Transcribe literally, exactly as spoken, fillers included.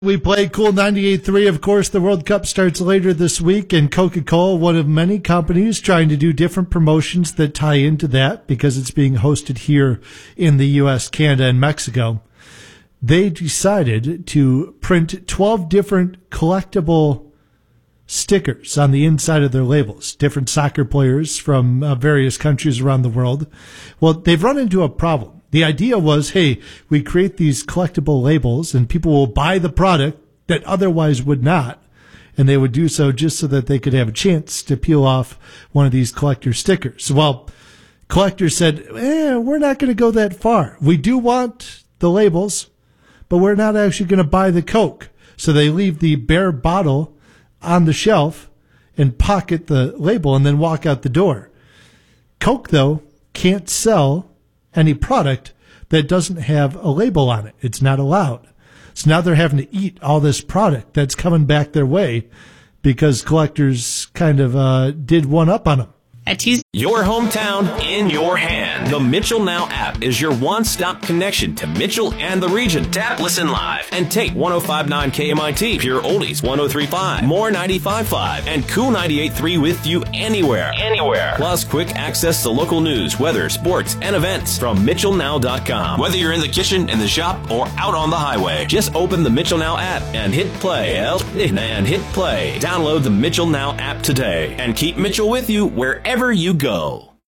We play Cool ninety-eight point three. Of course, the World Cup starts later this week, and Coca-Cola, one of many companies trying to do different promotions that tie into that because it's being hosted here in the U S, Canada, and Mexico. They decided to print twelve different collectible stickers on the inside of their labels, different soccer players from uh, various countries around the world. Well, they've run into a problem. The idea was, hey, we create these collectible labels and people will buy the product that otherwise would not. And they would do so just so that they could have a chance to peel off one of these collector stickers. Well, collectors said, eh, we're not going to go that far. We do want the labels, but we're not actually going to buy the Coke. So they leave the bare bottle on the shelf and pocket the label and then walk out the door. Coke, though, can't sell any product that doesn't have a label on it. It's not allowed. So now they're having to eat all this product that's coming back their way because collectors kind of uh, did one up on them. At Tuesday. Your hometown in your hand. The Mitchell Now app is your one-stop connection to Mitchell and the region. Tap, listen live, and take one oh five point nine K M I T, Pure Oldies one oh three point five, More ninety-five point five, and Cool ninety-eight point three with you anywhere. Anywhere. Plus quick access to local news, weather, sports, and events from Mitchell Now dot com. Whether you're in the kitchen, in the shop, or out on the highway, just open the Mitchell Now app and hit play. And hit play. Download the Mitchell Now app today and keep Mitchell with you wherever you go.